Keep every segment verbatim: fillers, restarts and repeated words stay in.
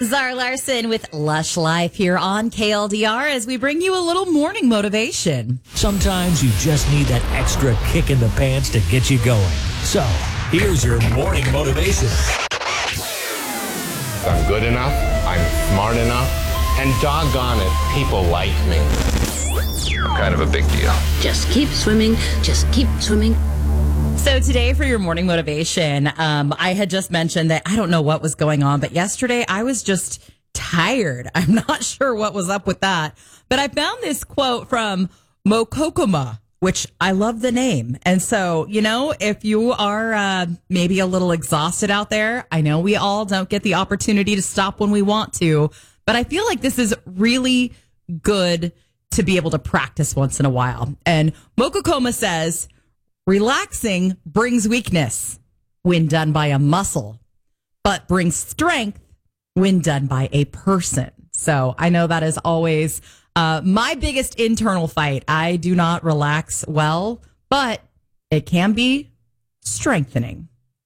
Zara Larson with Lush Life here on K L D R as we bring you a little morning motivation. Sometimes you just need that extra kick in the pants to get you going. So, here's your morning motivation. I'm good enough, I'm smart enough, and doggone it, people like me. I'm kind of a big deal. Just keep swimming, just keep swimming. So today for your morning motivation, um, I had just mentioned that I don't know what was going on, but yesterday I was just tired. I'm not sure what was up with that, but I found this quote from Mokokoma, which I love the name. And so, you know, if you are uh, maybe a little exhausted out there, I know we all don't get the opportunity to stop when we want to, but I feel like this is really good to be able to practice once in a while. And Mokokoma says, relaxing brings weakness when done by a muscle, but brings strength when done by a person. So I know that is always uh, my biggest internal fight. I do not relax well, but it can be strengthening.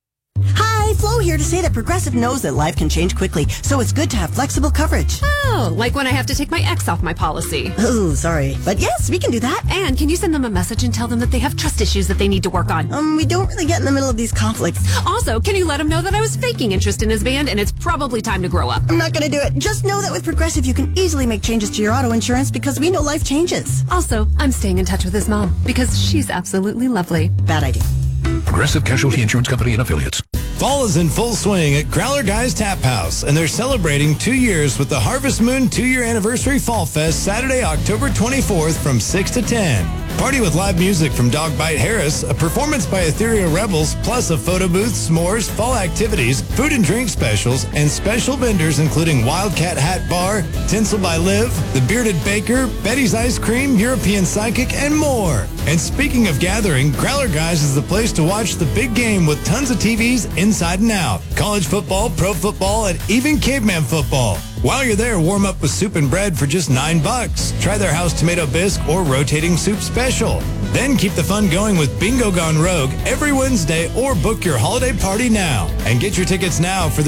Hi, Flo here to say that Progressive knows that life can change quickly, so it's good to have flexible coverage. Oh, like when I have to take my ex off my policy. Oh, sorry. But yes, we can do that. And can you send them a message and tell them that they have trust issues that they need to work on? Um, we don't really get in the middle of these conflicts. Also, can you let him know that I was faking interest in his band and it's probably time to grow up? I'm not going to do it. Just know that with Progressive, you can easily make changes to your auto insurance because we know life changes. Also, I'm staying in touch with his mom because she's absolutely lovely. Bad idea. Progressive Casualty Insurance Company and Affiliates. Fall is in full swing at Growler Guys Tap House, and they're celebrating two years with the Harvest Moon two-year anniversary Fall Fest Saturday, October twenty-fourth from six to ten. Party with live music from Dog Bite Harris, a performance by Ethereal Rebels, plus a photo booth, s'mores, fall activities, food and drink specials, and special vendors including Wildcat Hat Bar, Tinsel by Liv, The Bearded Baker, Betty's Ice Cream, European Psychic, and more. And speaking of gathering, Growler Guys is the place to watch the big game with tons of T Vs inside and out. College football, pro football, and even caveman football. While you're there, warm up with soup and bread for just nine bucks. Try their house tomato bisque or rotating soup special. Then keep the fun going with Bingo Gone Rogue every Wednesday or book your holiday party now. And get your tickets now for the